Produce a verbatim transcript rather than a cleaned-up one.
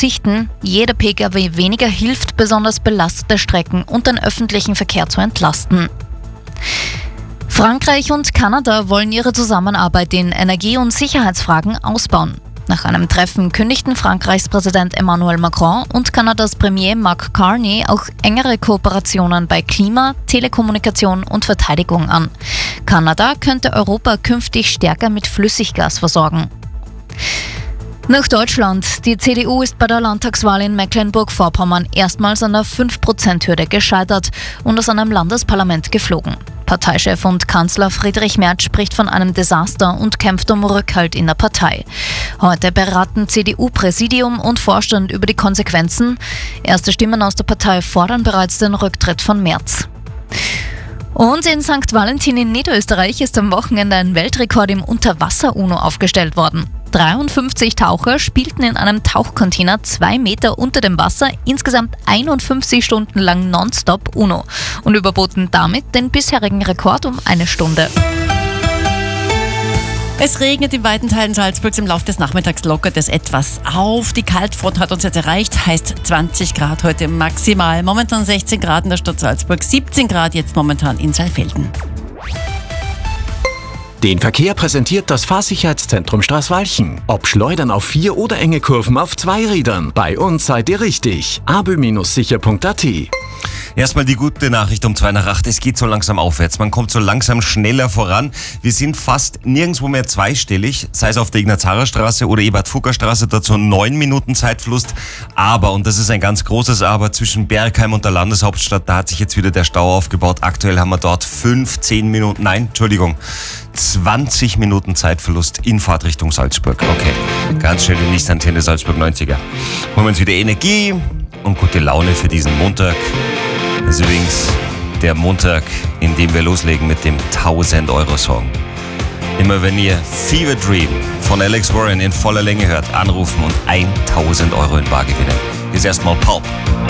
verzichten. Jeder Pkw weniger hilft, besonders belastete Strecken und den öffentlichen Verkehr zu entlasten. Frankreich und Kanada wollen ihre Zusammenarbeit in Energie- und Sicherheitsfragen ausbauen. Nach einem Treffen kündigten Frankreichs Präsident Emmanuel Macron und Kanadas Premier Mark Carney auch engere Kooperationen bei Klima, Telekommunikation und Verteidigung an. Kanada könnte Europa künftig stärker mit Flüssiggas versorgen. Nach Deutschland. Die C D U ist bei der Landtagswahl in Mecklenburg-Vorpommern erstmals an der fünf Prozent Hürde gescheitert und aus einem Landesparlament geflogen. Parteichef und Kanzler Friedrich Merz spricht von einem Desaster und kämpft um Rückhalt in der Partei. Heute beraten C D U-Präsidium und Vorstand über die Konsequenzen. Erste Stimmen aus der Partei fordern bereits den Rücktritt von Merz. Und in Sankt Valentin in Niederösterreich ist am Wochenende ein Weltrekord im Unterwasser-Uno aufgestellt worden. dreiundfünfzig Taucher spielten in einem Tauchcontainer zwei Meter unter dem Wasser insgesamt einundfünfzig Stunden lang nonstop Uno und überboten damit den bisherigen Rekord um eine Stunde. Es regnet in weiten Teilen Salzburgs. Im Laufe des Nachmittags lockert es etwas auf. Die Kaltfront hat uns jetzt erreicht, heißt zwanzig Grad heute maximal. Momentan sechzehn Grad in der Stadt Salzburg, siebzehn Grad jetzt momentan in Saalfelden. Den Verkehr präsentiert das Fahrsicherheitszentrum Straßwalchen. Ob Schleudern auf vier oder enge Kurven auf zwei Rädern. Bei uns seid ihr richtig. a b Bindestrich sicher Punkt a t. Erstmal die gute Nachricht um zwei nach acht. Es geht so langsam aufwärts. Man kommt so langsam schneller voran. Wir sind fast nirgendwo mehr zweistellig, sei es auf der Ignaz-Harrer-Straße oder Ebert-Fucker-Straße, dazu neun Minuten Zeitverlust. Aber, und das ist ein ganz großes Aber, zwischen Bergheim und der Landeshauptstadt, da hat sich jetzt wieder der Stau aufgebaut. Aktuell haben wir dort fünfzehn Minuten, nein, Entschuldigung, zwanzig Minuten Zeitverlust in Fahrtrichtung Salzburg. Okay, ganz schön die Lichtantenne Salzburg neunziger. Holen wir uns wieder Energie und gute Laune für diesen Montag. Das ist übrigens der Montag, in dem wir loslegen mit dem tausend-Euro-Song. Immer wenn ihr Fever Dream von Alex Warren in voller Länge hört, anrufen und tausend Euro in Bar gewinnen. Hier ist erstmal Pulp.